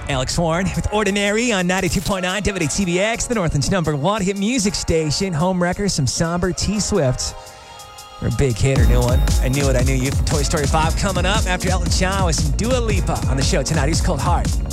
Alex Warren with Ordinary on 92.9 WTBX, the Northland's #1 hit music station. Home wrecker, some somber T-Swift. We're a big hitter, new one. I Knew It, I Knew You from Toy Story 5 coming up after Elton John with some Dua Lipa on the show tonight. He's Cold Heart.